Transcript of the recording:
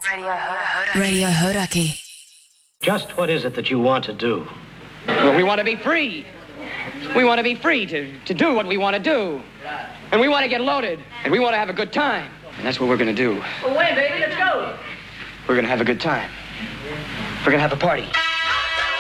Radio Hodaki. Just what is it that you want to do? Well, we want to be free. We want to be free to do what we want to do. And we want to get loaded. And we want to have a good time. And that's what we're going to do. Well, wait, baby, let's go. We're going to have a good time. We're going to have a party.